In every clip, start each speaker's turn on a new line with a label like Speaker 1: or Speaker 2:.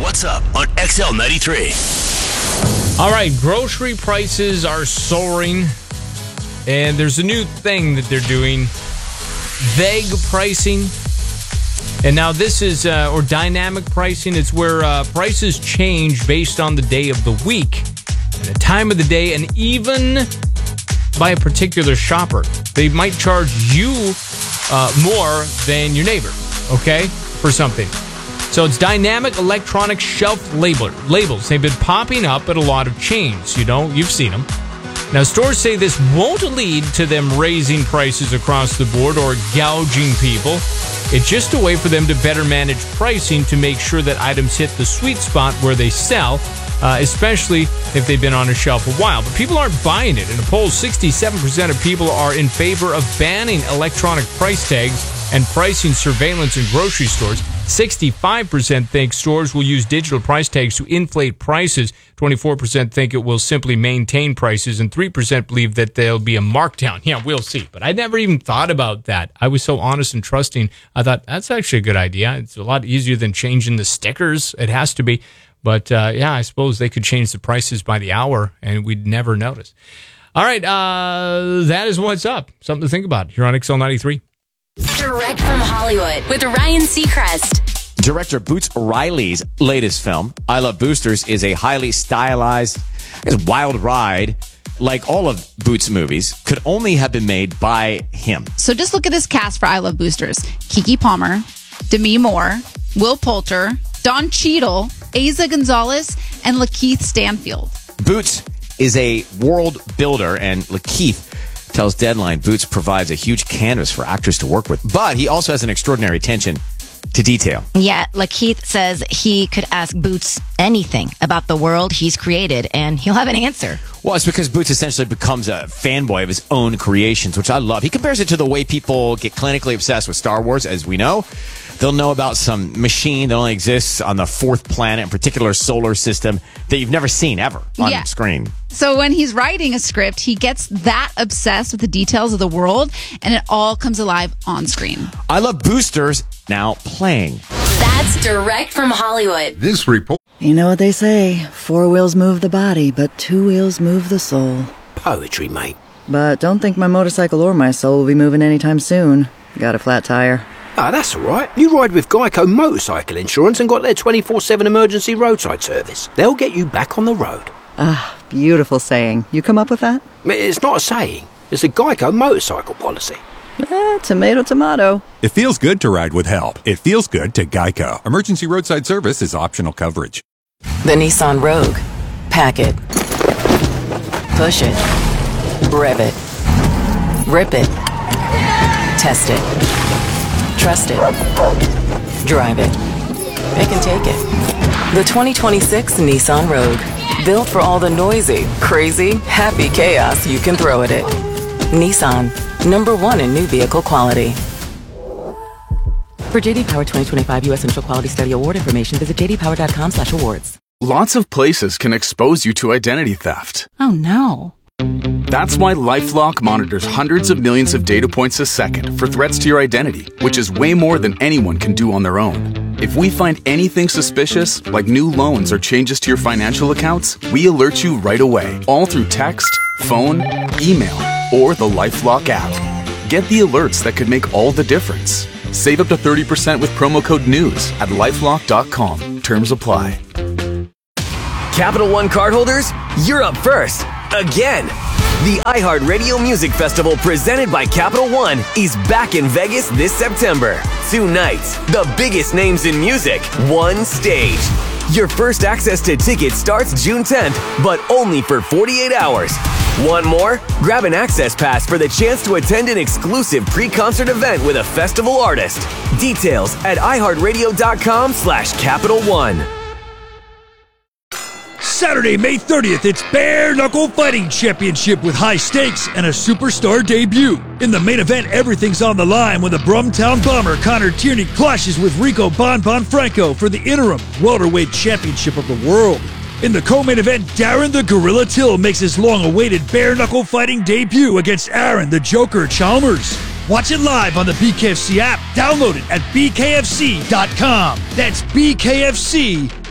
Speaker 1: What's Up on XL93.
Speaker 2: All right, grocery prices are soaring, and there's a new thing that they're doing, vague pricing. And now this is, or dynamic pricing, it's where prices change based on the day of the week, and the time of the day, and even by a particular shopper. They might charge you more than your neighbor, okay, for something. So it's dynamic electronic shelf labels. They've been popping up at a lot of chains. You've seen them. Now, stores say this won't lead to them raising prices across the board or gouging people. It's just a way for them to better manage pricing to make sure that items hit the sweet spot where they sell, especially if they've been on a shelf a while. But people aren't buying it. In a poll, 67% of people are in favor of banning electronic price tags and pricing surveillance in grocery stores. 65% think stores will use digital price tags to inflate prices. 24% think it will simply maintain prices. And 3% believe that there'll be a markdown. Yeah, we'll see. But I never even thought about that. I was so honest and trusting. I thought, that's actually a good idea. It's a lot easier than changing the stickers. It has to be. But, yeah, I suppose they could change the prices by the hour, and we'd never notice. All right, that is What's Up. Something to think about here on XL93.
Speaker 3: Direct from Hollywood with Ryan Seacrest.
Speaker 4: Director Boots Riley's latest film, I Love Boosters, is a highly stylized, wild ride. Like all of Boots' movies, could only have been made by him.
Speaker 5: So just look at this cast for I Love Boosters. Keke Palmer, Demi Moore, Will Poulter, Don Cheadle, Eiza Gonzalez, and Lakeith Stanfield.
Speaker 4: Boots is a world builder, and Lakeith tells Deadline Boots provides a huge canvas for actors to work with, but he also has an extraordinary attention to detail.
Speaker 6: Yeah, Lakeith says he could ask Boots anything about the world he's created, and he'll have an answer.
Speaker 4: Well, it's because Boots essentially becomes a fanboy of his own creations, which I love. He compares it to the way people get clinically obsessed with Star Wars, as we know. They'll know about some machine that only exists on the fourth planet, in particular solar system, that you've never seen ever on screen.
Speaker 5: So when he's writing a script, he gets that obsessed with the details of the world, and it all comes alive on screen.
Speaker 4: I Love Boosters, now playing.
Speaker 3: That's direct from Hollywood.
Speaker 7: This report.
Speaker 8: You know what they say, 4 wheels move the body, but 2 wheels move the soul.
Speaker 7: Poetry, mate.
Speaker 8: But don't think my motorcycle or my soul will be moving anytime soon. Got a flat tire.
Speaker 7: Ah, that's all right. You ride with Geico Motorcycle Insurance and got their 24/7 emergency roadside service. They'll get you back on the road.
Speaker 8: Ah, beautiful saying. You come up with that?
Speaker 7: It's not a saying. It's a Geico motorcycle policy.
Speaker 8: Tomato, tomato.
Speaker 9: It feels good to ride with help. It feels good to Geico. Emergency roadside service is optional coverage.
Speaker 10: The Nissan Rogue. Pack it. Push it. Rev it. Rip it. Test it. Trust it. Drive it. Pick and take it. The 2026 Nissan Rogue. Built for all the noisy, crazy, happy chaos you can throw at it. Nissan. #1 in new vehicle quality. For JD Power 2025 U.S. Initial Quality Study Award information, visit jdpower.com/awards.
Speaker 11: Lots of places can expose you to identity theft.
Speaker 5: Oh no.
Speaker 11: That's why LifeLock monitors hundreds of millions of data points a second for threats to your identity, which is way more than anyone can do on their own. If we find anything suspicious, like new loans or changes to your financial accounts, we alert you right away, all through text, phone, email, or the LifeLock app. Get the alerts that could make all the difference. Save up to 30% with promo code NEWS at LifeLock.com. Terms apply.
Speaker 12: Capital One cardholders, you're up first. Again. The iHeartRadio Music Festival presented by Capital One is back in Vegas this September. 2 nights, the biggest names in music, one stage. Your first access to tickets starts June 10th, but only for 48 hours. Want more? Grab an access pass for the chance to attend an exclusive pre-concert event with a festival artist. Details at iHeartRadio.com/Capital One.
Speaker 13: Saturday, May 30th, it's Bare Knuckle Fighting Championship with high stakes and a superstar debut. In the main event, everything's on the line when the Brumtown Bomber Connor Tierney clashes with Rico Bon Franco for the interim welterweight championship of the world. In the co-main event, Darren the Gorilla Till makes his long-awaited Bare Knuckle Fighting debut against Aaron the Joker Chalmers. Watch it live on the BKFC app. Download it at bkfc.com. That's bkfc.com.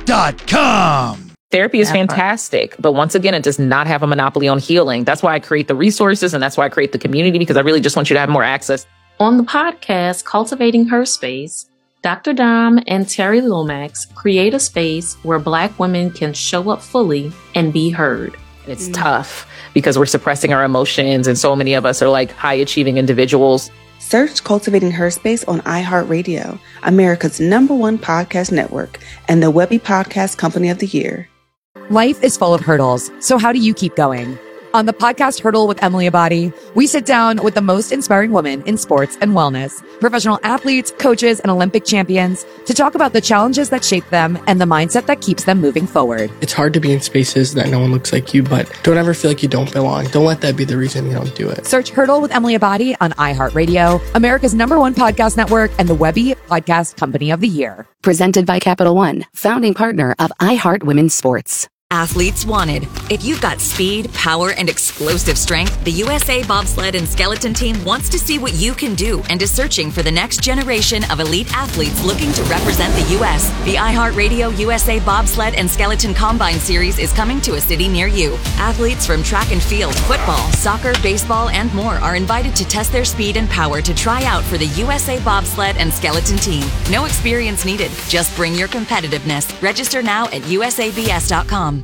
Speaker 13: therapy's.com.
Speaker 14: Therapy is fantastic, but once again, it does not have a monopoly on healing. That's why I create the resources and that's why I create the community, because I really just want you to have more access.
Speaker 15: On the podcast, Cultivating Her Space, Dr. Dom and Terry Lomax create a space where Black women can show up fully and be heard.
Speaker 14: It's tough because we're suppressing our emotions, and so many of us are like high achieving individuals.
Speaker 16: Search Cultivating Her Space on iHeartRadio, America's #1 podcast network, and the Webby Podcast Company of the Year.
Speaker 17: Life is full of hurdles, so how do you keep going? On the podcast Hurdle with Emily Abadi, we sit down with the most inspiring women in sports and wellness, professional athletes, coaches, and Olympic champions to talk about the challenges that shape them and the mindset that keeps them moving forward.
Speaker 18: It's hard to be in spaces that no one looks like you, but don't ever feel like you don't belong. Don't let that be the reason you don't do it.
Speaker 17: Search Hurdle with Emily Abadi on iHeartRadio, America's #1 podcast network, and the Webby Podcast Company of the Year.
Speaker 19: Presented by Capital One, founding partner of iHeart Women's Sports.
Speaker 20: Athletes wanted. If you've got speed, power, and explosive strength, the USA Bobsled and Skeleton Team wants to see what you can do and is searching for the next generation of elite athletes looking to represent the U.S. The iHeartRadio USA Bobsled and Skeleton Combine Series is coming to a city near you. Athletes from track and field, football, soccer, baseball, and more are invited to test their speed and power to try out for the USA Bobsled and Skeleton Team. No experience needed. Just bring your competitiveness. Register now at usabs.com.